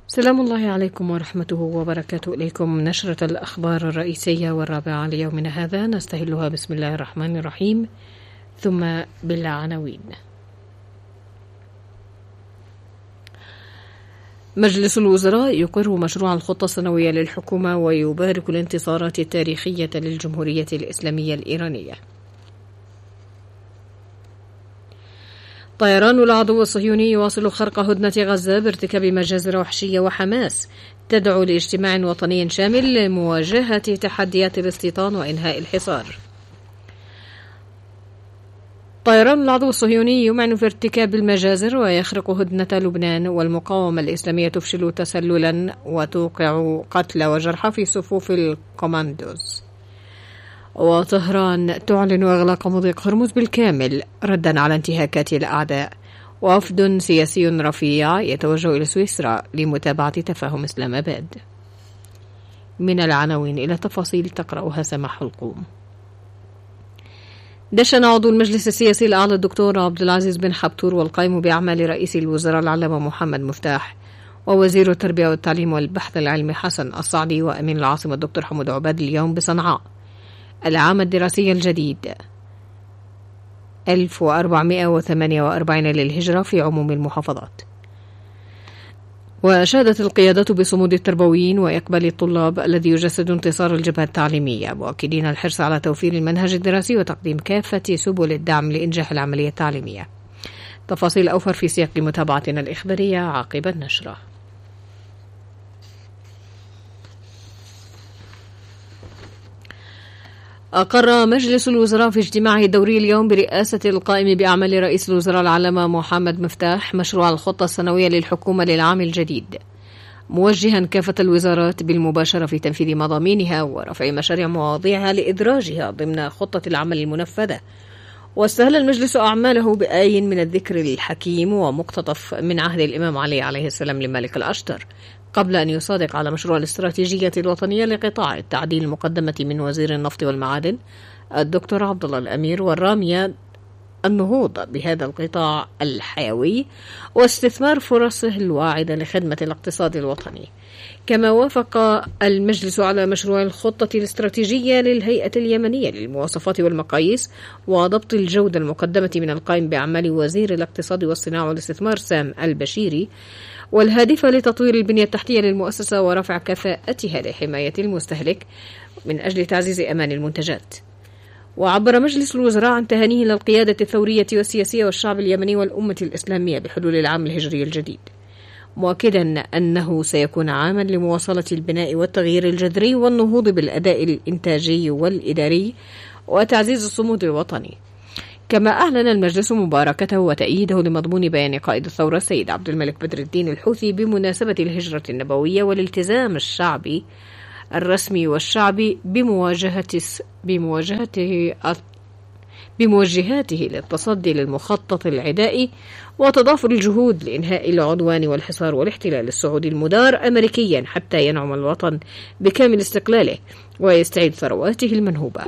سلام الله عليكم ورحمته وبركاته. إليكم نشرة الأخبار الرئيسية والرابعة ليومنا هذا، نستهلها بسم الله الرحمن الرحيم ثم بالعناوين. مجلس الوزراء يقر مشروع الخطة السنوية للحكومة ويبارك الانتصارات التاريخية للجمهورية الإسلامية الإيرانية. طيران العدو الصهيوني يواصل خرق هدنة غزة بارتكاب مجازر وحشية، وحماس تدعو لاجتماع وطني شامل لمواجهة تحديات الاستيطان وإنهاء الحصار. طيران العدو الصهيوني يمعن في ارتكاب المجازر ويخرق هدنة لبنان، والمقاومة الإسلامية تفشل تسللا وتوقع قتلى وجرحى في صفوف الكوماندوز. وطهران تعلن إغلاق مضيق هرمز بالكامل ردا على انتهاكات الأعداء. وفد سياسي رفيع يتوجه إلى سويسرا لمتابعة تفاهم إسلام آباد. من العناوين إلى تفاصيل تقرأها سماح حلقوم. دشن عضو المجلس السياسي الأعلى الدكتور عبد العزيز بن حبتور والقائم بأعمال رئيس الوزراء العلامة محمد مفتاح ووزير التربية والتعليم والبحث العلمي حسن الصعدي وأمين العاصمة الدكتور حمود عباد اليوم بصنعاء العام الدراسي الجديد 1448 للهجرة في عموم المحافظات. وأشادت القيادة بصمود التربويين وإقبال الطلاب الذي يجسد انتصار الجبهة التعليمية، مؤكدين الحرص على توفير المنهج الدراسي وتقديم كافة سبل الدعم لإنجاح العملية التعليمية. تفاصيل أوفر في سياق متابعتنا الإخبارية عقب النشرة. أقر مجلس الوزراء في اجتماعه الدوري اليوم برئاسة القائم بأعمال رئيس الوزراء العلامة محمد مفتاح مشروع الخطة السنوية للحكومة للعام الجديد، موجها كافة الوزارات بالمباشرة في تنفيذ مضامينها ورفع مشاريع مواضيعها لإدراجها ضمن خطة العمل المنفذة. واستهل المجلس أعماله بآي من الذكر الحكيم ومقتطف من عهد الإمام علي عليه السلام لمالك الأشتر، قبل أن يصادق على مشروع الاستراتيجية الوطنية لقطاع التعديل المقدمة من وزير النفط والمعادن الدكتور عبد الله الأمير، والرامية النهوض بهذا القطاع الحيوي واستثمار فرصه الواعدة لخدمة الاقتصاد الوطني. كما وافق المجلس على مشروع الخطة الاستراتيجية للهيئة اليمنية للمواصفات والمقاييس وضبط الجودة المقدمة من القائم بأعمال وزير الاقتصاد والصناعة والاستثمار سام البشيري، والهادفة لتطوير البنية التحتية للمؤسسة ورفع كفاءتها لحماية المستهلك من أجل تعزيز أمان المنتجات. وعبر مجلس الوزراء عن تهانيه للقيادة الثورية والسياسية والشعب اليمني والأمة الإسلامية بحلول العام الهجري الجديد، مؤكدا أنه سيكون عاما لمواصلة البناء والتغيير الجذري والنهوض بالأداء الإنتاجي والإداري وتعزيز الصمود الوطني. كما أعلن المجلس مباركته وتأييده لمضمون بيان قائد الثورة السيد عبد الملك بدر الدين الحوثي بمناسبة الهجرة النبوية والالتزام الشعبي الرسمي والشعبي بموجهاته للتصدي للمخطط العدائي وتضافر الجهود لإنهاء العدوان والحصار والاحتلال السعودي المدار أمريكيا حتى ينعم الوطن بكامل استقلاله ويستعيد ثرواته المنهوبة.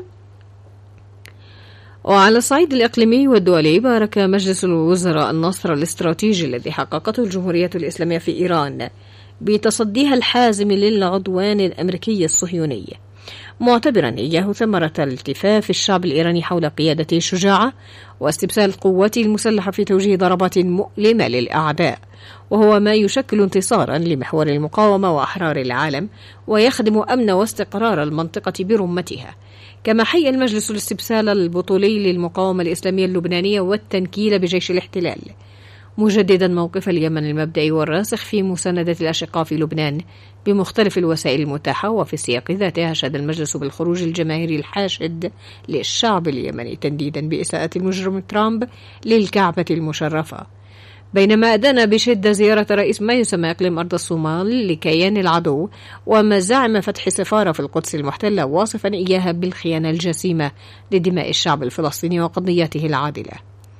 وعلى الصعيد الإقليمي والدولي، بارك مجلس الوزراء النصر الاستراتيجي الذي حققته الجمهورية الإسلامية في إيران بتصديها الحازم للعدوان الأمريكي الصهيوني، معتبرا إياه ثمرة التفاف الشعب الإيراني حول قيادته الشجاعة واستبسال قوته المسلحة في توجيه ضربات مؤلمة للأعداء، وهو ما يشكل انتصارا لمحور المقاومة وأحرار العالم ويخدم أمن واستقرار المنطقة برمتها. كما حيّ المجلس الاستبسال البطولي للمقاومة الإسلامية اللبنانية والتنكيل بجيش الاحتلال، مجددا موقف اليمن المبدئي والراسخ في مساندة الأشقاء في لبنان بمختلف الوسائل المتاحة. وفي السياق ذاته أشاد المجلس بالخروج الجماهيري الحاشد للشعب اليمني تنديدا بإساءة المجرم ترامب للكعبة المشرفة، بينما أدان بشدة زيارة رئيس ما يسمى إقليم أرض الصومال لكيان العدو ومزاعم فتح سفارة في القدس المحتلة، واصفا إياها بالخيانة الجسيمة لدماء الشعب الفلسطيني وقضيته العادلة.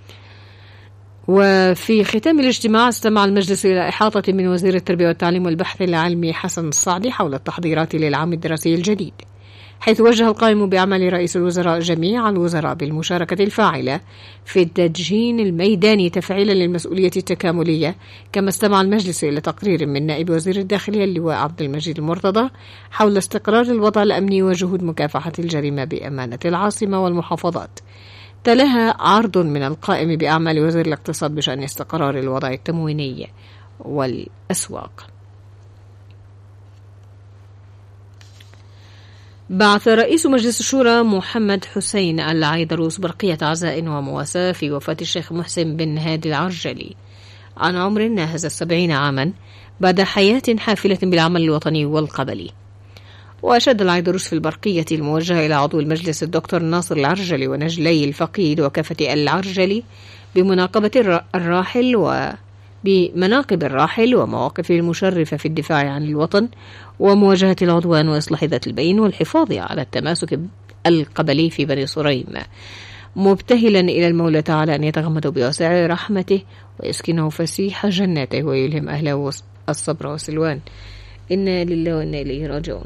وفي ختام الاجتماع استمع المجلس إلى إحاطة من وزير التربية والتعليم والبحث العلمي حسن الصعدي حول التحضيرات للعام الدراسي الجديد، حيث وجه القائم بأعمال رئيس الوزراء جميع الوزراء بالمشاركة الفاعلة في التدجين الميداني تفعيلا للمسؤولية التكاملية. كما استمع المجلس إلى تقرير من نائب وزير الداخلية اللواء عبد المجيد المرتضى حول استقرار الوضع الأمني وجهود مكافحة الجريمة بأمانة العاصمة والمحافظات. تلاها عرض من القائم بأعمال وزير الاقتصاد بشأن استقرار الوضع التمويني والأسواق. بعث رئيس مجلس الشورى محمد حسين العيدروس برقية عزاء ومواساة في وفاة الشيخ محسن بن هادي العرجلي عن عمر ناهز 70 عاما بعد حياة حافلة بالعمل الوطني والقبلي. وأشاد العيدروس في البرقية الموجهة إلى عضو المجلس الدكتور ناصر العرجلي ونجلي الفقيد وكافة العرجلي بمناقب الراحل ومواقفه المشرفة في الدفاع عن الوطن ومواجهة العدوان وإصلاح ذات البين والحفاظ على التماسك القبلي في بني صريم، مبتهلا إلى المولى تعالى أن يتغمد بواسع رحمته ويسكنه فسيح جناته ويلهم أهله الصبر والسلوان. إنا لله وإنا إليه راجعون.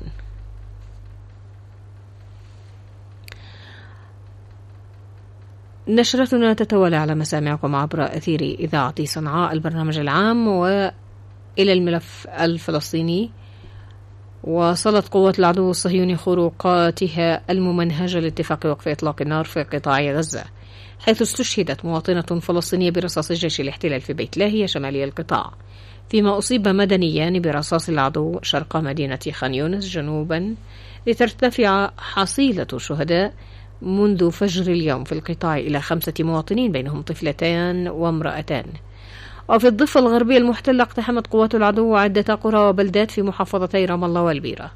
نشرتنا تتوالى على مسامعكم عبر أثير إذاعة صنعاء البرنامج العام. وإلى الملف الفلسطيني، وصلت قوات العدو الصهيوني خروقاتها الممنهجة لاتفاق وقف إطلاق النار في قطاع غزة، حيث استشهدت مواطنة فلسطينية برصاص جيش الاحتلال في بيت لاهيا شمالي القطاع، فيما أصيب مدنيان برصاص العدو شرق مدينة خان يونس جنوبا، لترتفع حصيلة الشهداء منذ فجر اليوم في القطاع إلى 5 مواطنين بينهم طفلتان وامرأتان. وفي الضفة الغربية المحتلة اقتحمت قوات العدو عدة قرى وبلدات في محافظتي رام الله والبيرة،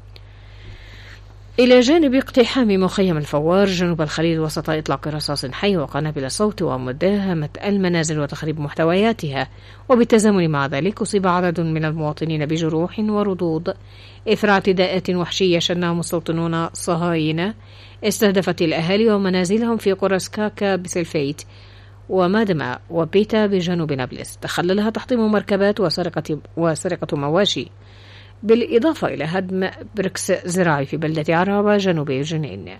إلى جانب اقتحام مخيم الفوار جنوب الخليل وسط إطلاق رصاص حي وقنابل صوت ومداهمة المنازل وتخريب محتوياتها. وبالتزامن مع ذلك أصيب عدد من المواطنين بجروح ورضوض إثر اعتداءات وحشية شنها مستوطنون صهاينة استهدفت الأهالي ومنازلهم في قرى سكاكا بسلفيت ومادما وبيتا بجنوب نابلس، تخللها تحطيم مركبات وسرقة مواشي، بالإضافة إلى هدم بركس زراعي في بلدة عرابة جنوب جنين.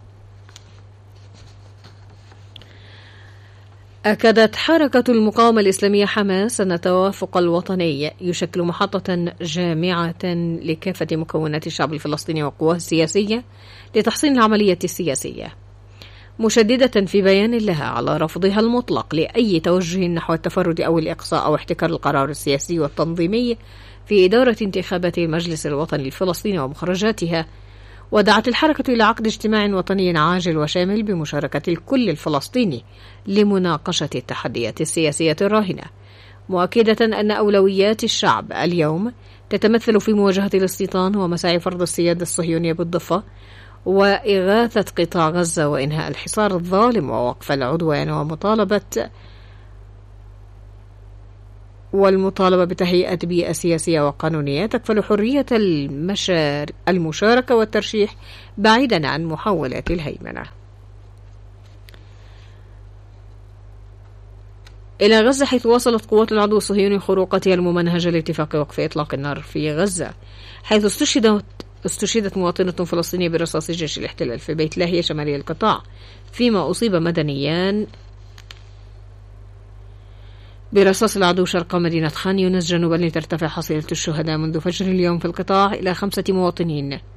أكدت حركة المقاومة الإسلامية حماس أن التوافق الوطني يشكل محطة جامعة لكافة مكونات الشعب الفلسطيني وقواه السياسية لتحسين العملية السياسية، مشددة في بيان لها على رفضها المطلق لأي توجه نحو التفرد أو الإقصاء أو احتكار القرار السياسي والتنظيمي في إدارة انتخابات المجلس الوطني الفلسطيني ومخرجاتها. ودعت الحركة إلى عقد اجتماع وطني عاجل وشامل بمشاركة الكل الفلسطيني لمناقشة التحديات السياسية الراهنة، مؤكدة أن أولويات الشعب اليوم تتمثل في مواجهة الاستيطان ومساعي فرض السيادة الصهيونية بالضفة وإغاثة قطاع غزة وإنهاء الحصار الظالم ووقف العدوان والمطالبة بتهيئة بيئة سياسية وقانونية تكفل حرية المشاركة والترشيح بعيدا عن محاولات الهيمنة. إلى غزة، حيث واصلت قوات العدو الصهيوني خروقاتها الممنهجة لاتفاق وقف إطلاق النار في غزة، حيث استشهدت مواطنة فلسطينية برصاص جيش الاحتلال في بيت لاهيا شمالي القطاع، فيما أصيب مدنيان برصاص العدو شرق مدينة خان يونس جنوبا، لترتفع حصيلة الشهداء منذ فجر اليوم في القطاع إلى 5 مواطنين